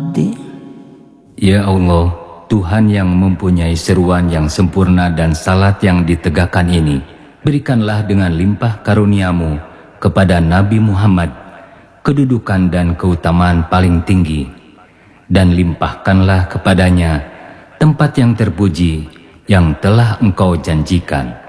Ya Allah, Tuhan yang mempunyai seruan yang sempurna dan salat yang ditegakkan ini, berikanlah dengan limpah karunia-Mu kepada Nabi Muhammad kedudukan dan keutamaan paling tinggi, dan limpahkanlah kepadanya tempat yang terpuji yang telah Engkau janjikan.